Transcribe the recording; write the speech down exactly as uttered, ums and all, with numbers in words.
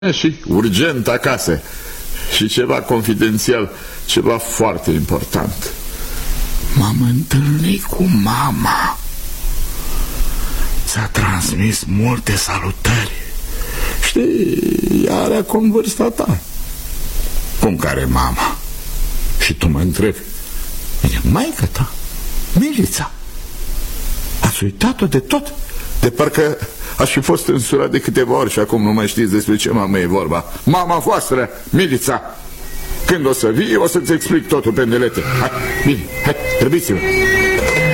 și urgent acasă. Și ceva confidențial, ceva foarte important. M-am întâlnit cu mama. Ți-a transmis multe salutări. Știi, ea are acum vârsta ta. Cum care mama? Și tu mă întrebi, maică ta, Milița, ați uitat-o de tot? De parcă aș fi fost însurat de câteva ori și acum nu mai știți despre ce mamă e vorba. Mama voastră, Milița. Când o să vii, o să-ți explic totul, pendelete. Hai, bine, hai, grăbiți-vă.